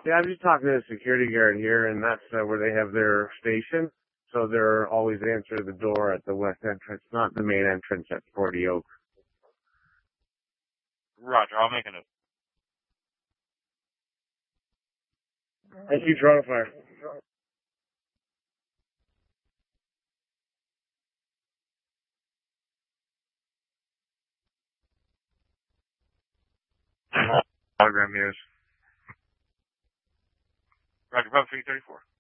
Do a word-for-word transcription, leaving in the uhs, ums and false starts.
Yeah, I'm just talking to the security guard here, and that's uh, where they have their station. So they're always answering the door at the west entrance, not the main entrance at Forty Oak. Roger, I'll make a note. Thank you, Toronto Fire. Hologram news. Roger, Bravo three thirty-four.